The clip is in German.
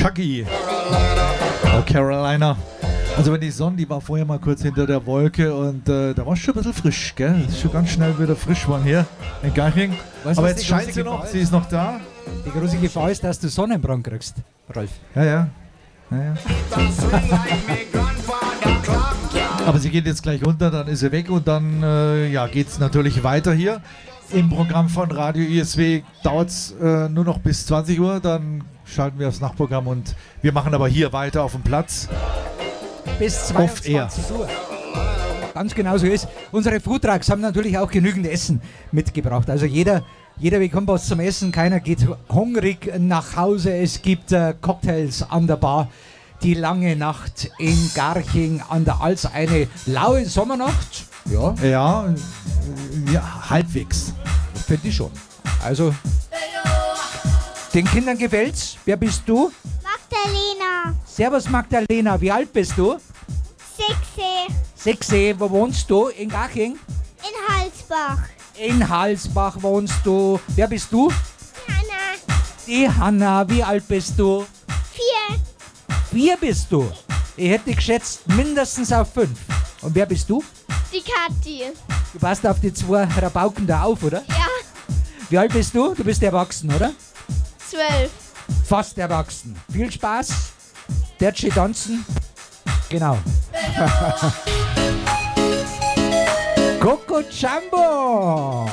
Chucky. Oh, Carolina. Also wenn die Sonne, die war vorher mal kurz hinter der Wolke und da war es schon ein bisschen frisch, gell? Ist schon ganz schnell wieder frisch geworden hier in Garching. Weißt, aber jetzt scheint sie noch, sie ist noch da. Die große Gefahr ist, dass du Sonnenbrand kriegst, Rolf. Ja. Aber sie geht jetzt gleich runter, dann ist sie weg und dann geht es natürlich weiter hier. Im Programm von Radio ISW dauert es nur noch bis 20 Uhr, dann schalten wir aufs Nachtprogramm und wir machen aber hier weiter auf dem Platz. Bis 22 Uhr. Ganz genau so ist. Unsere Foodtrucks haben natürlich auch genügend Essen mitgebracht. Also jeder bekommt was zum Essen, keiner geht hungrig nach Hause. Es gibt Cocktails an der Bar. Die lange Nacht in Garching an der Alz, eine laue Sommernacht. Ja, halbwegs. Finde ich schon. Also, den Kindern gefällt's. Wer bist du? Magdalena. Servus Magdalena, wie alt bist du? 6. 6. Wo wohnst du? In Garching? In Halsbach. In Halsbach wohnst du. Wer bist du? Hanna. Die Hanna. Wie alt bist du? 4. 4 bist du. Ich hätte geschätzt mindestens auf 5. Und wer bist du? Die Kathi. Du passt auf die 2 Rabauken da auf, oder? Ja. Wie alt bist du? Du bist erwachsen, oder? 12. Fast erwachsen. Viel Spaß. Dirty tanzen. Genau. Coco Jumbo.